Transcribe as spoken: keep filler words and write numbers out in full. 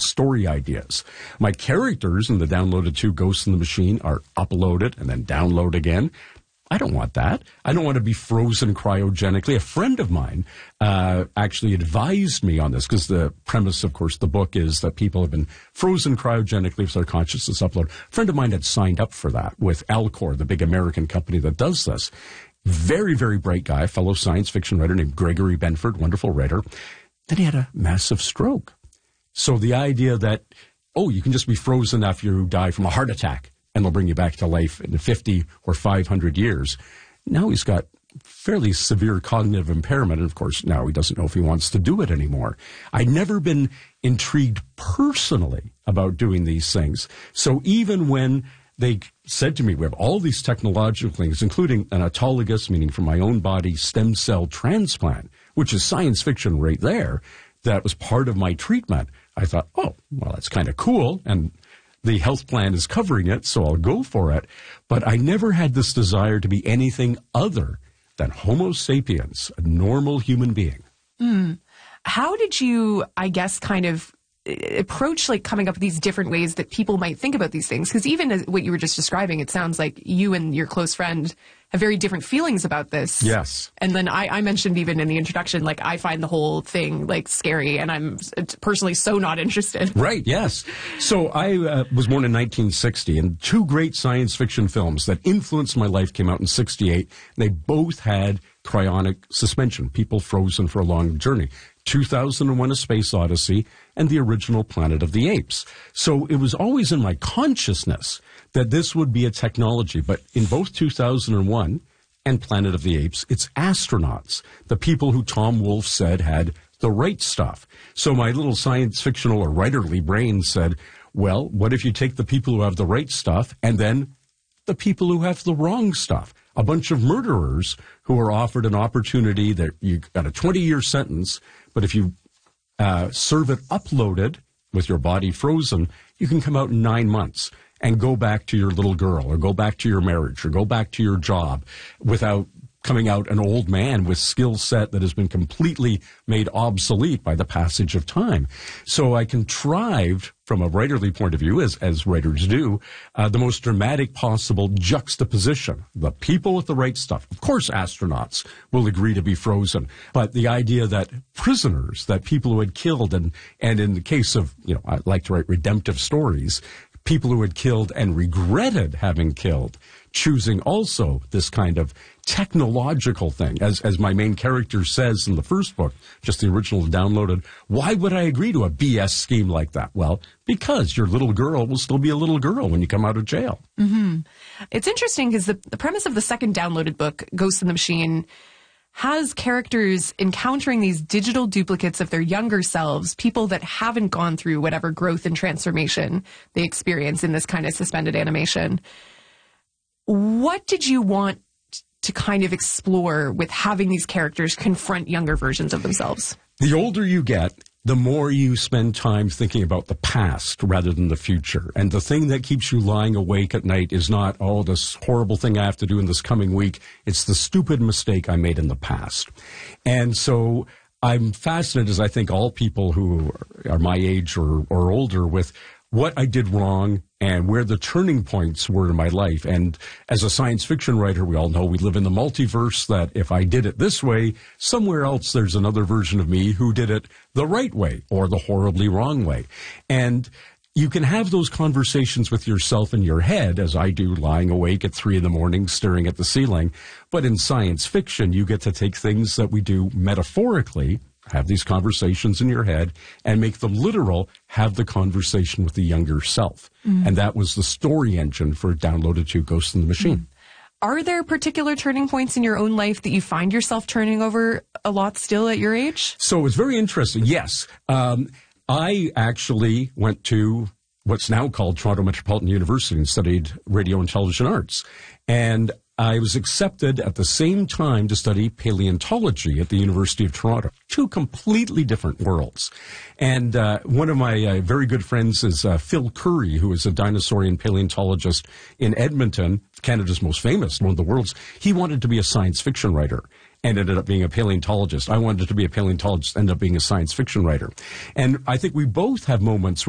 story ideas. My characters in the Downloaded two Ghost in the Machine are uploaded and then download again. I don't want that. I don't want to be frozen cryogenically. A friend of mine uh, actually advised me on this, because the premise, of course, the book is that people have been frozen cryogenically with their consciousness upload. A friend of mine had signed up for that with Alcor, the big American company that does this. Very, very bright guy, fellow science fiction writer named Gregory Benford, wonderful writer. Then he had a massive stroke. So the idea that, oh, you can just be frozen after you die from a heart attack, and they'll bring you back to life in fifty or five hundred years. Now he's got fairly severe cognitive impairment, and of course now he doesn't know if he wants to do it anymore. I'd never been intrigued personally about doing these things. So even when they said to me, we have all these technological things, including an autologous, meaning from my own body, stem cell transplant, which is science fiction right there, that was part of my treatment, I thought, oh, well, that's kind of cool, and the health plan is covering it, so I'll go for it. But I never had this desire to be anything other than Homo sapiens, a normal human being. Mm. How did you, I guess, kind of approach like coming up with these different ways that people might think about these things? Because even as what you were just describing, it sounds like you and your close friend have very different feelings about this. Yes. And then I, I mentioned even in the introduction, like I find the whole thing like scary, and I'm personally so not interested. Right, yes. So I uh, was born in nineteen sixty, and two great science fiction films that influenced my life came out in sixty-eight. They both had cryonic suspension, people frozen for a long journey. two thousand one, A Space Odyssey, and the original Planet of the Apes. So it was always in my consciousness that this would be a technology. But in both two thousand one and Planet of the Apes, it's astronauts, the people who Tom Wolfe said had the right stuff. So my little science fictional or writerly brain said, well, what if you take the people who have the right stuff and then the people who have the wrong stuff? A bunch of murderers who are offered an opportunity that you got a twenty-year sentence, but if you uh, serve it uploaded with your body frozen, you can come out in nine months and go back to your little girl or go back to your marriage or go back to your job without coming out an old man with skill set that has been completely made obsolete by the passage of time. So I contrived, from a writerly point of view, as, as writers do, uh, the most dramatic possible juxtaposition. The people with the right stuff. Of course, astronauts will agree to be frozen, but the idea that prisoners, that people who had killed, and, and in the case of, you know, I like to write redemptive stories, people who had killed and regretted having killed, choosing also this kind of technological thing. As as my main character says in the first book, just the original downloaded, why would I agree to a B S scheme like that? Well, because your little girl will still be a little girl when you come out of jail. Mm-hmm. It's interesting because the, the premise of the second downloaded book, Ghost in the Machine, has characters encountering these digital duplicates of their younger selves, people that haven't gone through whatever growth and transformation they experience in this kind of suspended animation. What did you want to kind of explore with having these characters confront younger versions of themselves? The older you get, the more you spend time thinking about the past rather than the future. And the thing that keeps you lying awake at night is not, oh, this horrible thing I have to do in this coming week. It's the stupid mistake I made in the past. And so I'm fascinated, as I think all people who are my age or, or older, with what I did wrong and where the turning points were in my life. And as a science fiction writer, we all know we live in the multiverse, that if I did it this way, somewhere else there's another version of me who did it the right way or the horribly wrong way. And you can have those conversations with yourself in your head, as I do, lying awake at three in the morning, staring at the ceiling. But in science fiction, you get to take things that we do metaphorically, have these conversations in your head, and make them literal, have the conversation with the younger self. Mm. And that was the story engine for Downloaded two Ghost in the Machine. Mm. Are there particular turning points in your own life that you find yourself turning over a lot still at your age? So it's very interesting. Yes. Um, I actually went to what's now called Toronto Metropolitan University and studied radio and television arts. And I was accepted at the same time to study paleontology at the University of Toronto. Two completely different worlds. And uh, one of my uh, very good friends is uh, Phil Currie, who is a dinosaurian paleontologist in Edmonton, Canada's most famous, one of the world's. He wanted to be a science fiction writer and ended up being a paleontologist. I wanted to be a paleontologist, ended up being a science fiction writer. And I think we both have moments where